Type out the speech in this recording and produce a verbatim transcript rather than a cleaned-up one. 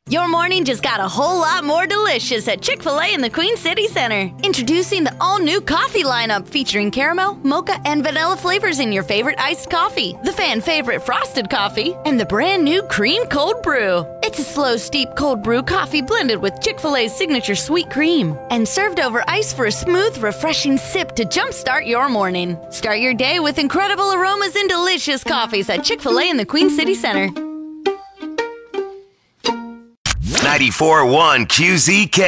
Your morning just got a whole lot more delicious at Chick-fil-A in the Queen City Center. Introducing the all-new coffee lineup featuring caramel, mocha, and vanilla flavors in your favorite iced coffee, the fan-favorite frosted coffee, and the brand-new cream cold brew. It's a slow, steep cold brew coffee blended with Chick-fil-A's signature sweet cream and served over ice for a smooth, refreshing sip to jumpstart your morning. Start your day with incredible aromas and delicious coffees at Chick-fil-A in the Queen City Center. ninety-four point one Q Z K.